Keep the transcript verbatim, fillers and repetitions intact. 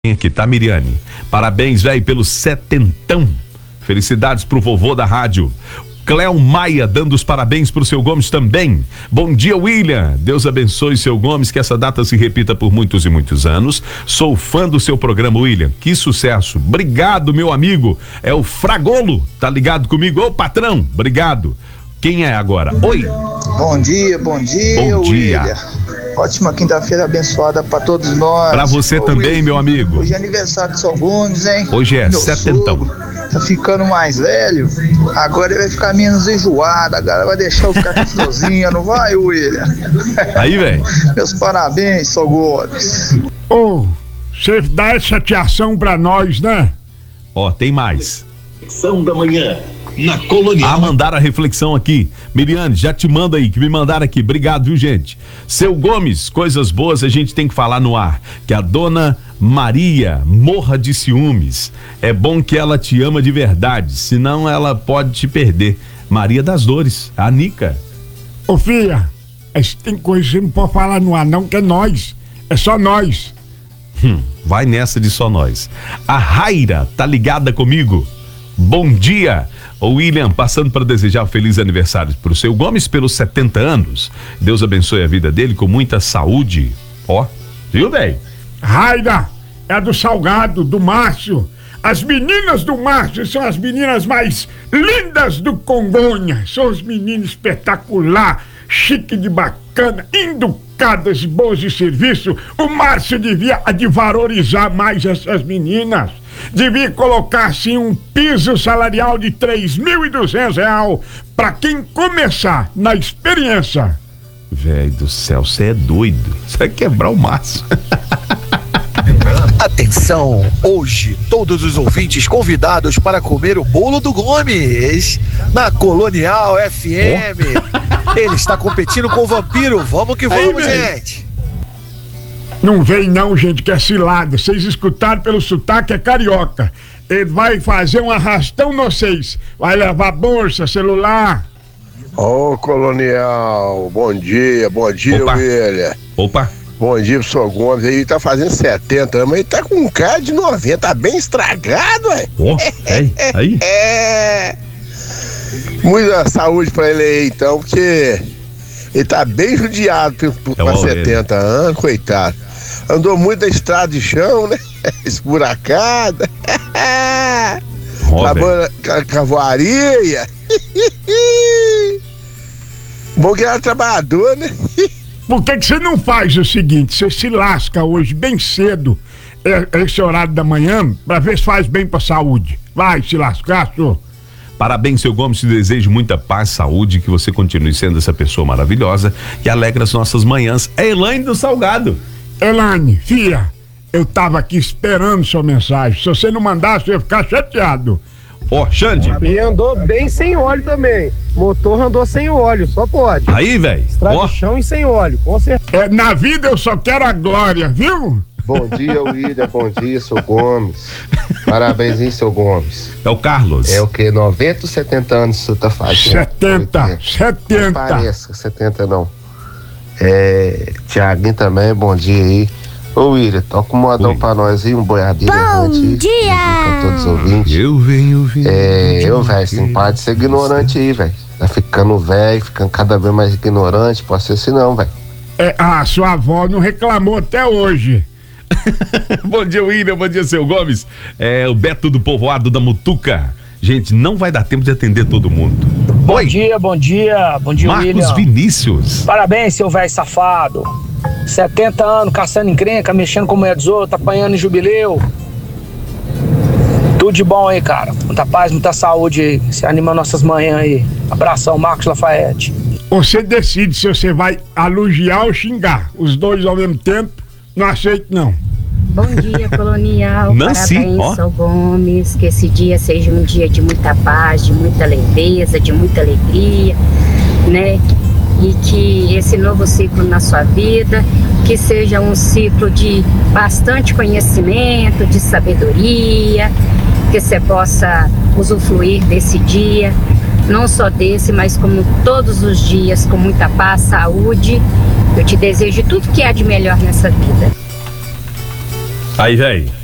Aqui, tá, Miriane? Parabéns, velho, pelo setentão. Felicidades pro vovô da rádio. Cléo Maia dando os parabéns pro seu Gomes também. Bom dia, William. Deus abençoe seu Gomes, que essa data se repita por muitos e muitos anos. Sou fã do seu programa, William. Que sucesso. Obrigado, meu amigo. É o Fragolo. Tá ligado comigo? Ô, patrão. Obrigado. Quem é agora? Oi. Bom dia, bom dia, Bom dia. William. Ótima quinta-feira abençoada pra todos nós. Pra você Ô, também, William, meu amigo. Hoje é aniversário de São Gomes, hein? Hoje é meu setentão. Sogro tá ficando mais velho. Agora ele vai ficar menos enjoado. Agora vai deixar eu ficar com florzinha, não vai, William? Aí, velho. Meus parabéns, São Gomes. Ô, oh, você dá essa chateação pra nós, né? Ó, tem mais. São da manhã. Na Colonial. Ah, mandaram a reflexão aqui. Miriane, já te manda aí, que me mandaram aqui. Obrigado, viu, gente? Seu Gomes, coisas boas a gente tem que falar no ar. Que a dona Maria morra de ciúmes. É bom que ela te ama de verdade, senão ela pode te perder. Maria das Dores, a Nica. Ô, filha, tem coisa que você não pode falar no ar, não, que é nós. É só nós. Hum, vai nessa de só nós. A Raira tá ligada comigo. Bom dia. O William, passando para desejar um feliz aniversário pro seu Gomes pelos setenta anos. Deus abençoe a vida dele com muita saúde. Ó, viu, velho? Raida, é a do Salgado, do Márcio. As meninas do Márcio são as meninas mais lindas do Congonha. São os meninos espetacular, chique de bacana, educadas, boas de serviço. O Márcio devia de valorizar mais essas meninas. Devia colocar assim um piso salarial de três mil e duzentos reais pra quem começar na experiência. Velho do céu, você é doido. Você vai quebrar o Márcio. Atenção, hoje todos os ouvintes convidados para comer o bolo do Gomes na Colonial F M. Oh. Ele está competindo com o Vampiro. Vamos que vamos, aí, gente. Não vem não, gente, que é cilada. Vocês escutaram pelo sotaque, é carioca. Ele vai fazer um arrastão no vocês. Vai levar bolsa, celular. Ô, oh, Colonial, bom dia, bom dia, Opa. William. Opa. Bom dia pro seu Gomes, ele tá fazendo setenta anos, mas ele tá com um cara de noventa, tá bem estragado, ué. Ó, oh, é, aí. É. Muita saúde pra ele aí, então, porque ele tá bem judiado por, por, é pra setenta anos, coitado. Andou muito na estrada de chão, né? Esburacada. Acabou cavou areia. Bom que era trabalhador, né? Por que que você não faz o seguinte? Você se lasca hoje bem cedo, esse horário da manhã, pra ver se faz bem pra saúde. Vai se lascar, senhor. Parabéns, seu Gomes, te desejo muita paz, saúde, que você continue sendo essa pessoa maravilhosa que alegra as nossas manhãs. É Elaine do Salgado. Elaine, filha, eu tava aqui esperando sua mensagem. Se você não mandasse, eu ia ficar chateado. Ó, oh, Xande. E andou bem sem óleo também. Motor andou sem óleo, só pode. Aí, velho. Estrada oh. de chão e sem óleo, com certeza. É, na vida eu só quero a glória, viu? Bom dia, William. Bom dia, seu Gomes. Parabéns, hein, seu Gomes. É o Carlos. É o que? noventa ou setenta anos você tá fazendo? setenta. setenta. Não parece setenta, não. É. Tiaguinho também, bom dia aí. Ô, William, toca um modão pra nós aí, um boiadeiro. Bom aí, dia! Pra todos os ouvintes. Eu venho, venho. É, eu, velho, sem parar de ser ignorante aí, velho. Tá ficando velho, ficando cada vez mais ignorante. Pode ser assim, não, velho. É, a sua avó não reclamou até hoje. Bom dia, William. Bom dia, seu Gomes. É o Beto do Povoado da Mutuca. Gente, não vai dar tempo de atender todo mundo. Bom Oi. dia, bom dia, bom dia, Marcos William. Vinícius. Parabéns, seu velho safado. setenta anos, caçando encrenca, mexendo com mulher dos outros, apanhando em jubileu. Tudo de bom aí, cara. Muita paz, muita saúde aí. Você anima nossas manhãs aí. Abração, Marcos Lafayette. Você decide se você vai elogiar ou xingar. Os dois ao mesmo tempo, não aceito não. Bom dia, Colonial. Nancy, parabéns, ó. seu Gomes. Que esse dia seja um dia de muita paz, de muita leveza, de muita alegria, né? E que esse novo ciclo na sua vida, que seja um ciclo de bastante conhecimento, de sabedoria, que você possa usufruir desse dia, não só desse, mas como todos os dias, com muita paz, saúde. Eu te desejo tudo que há de melhor nessa vida. Aí, velho.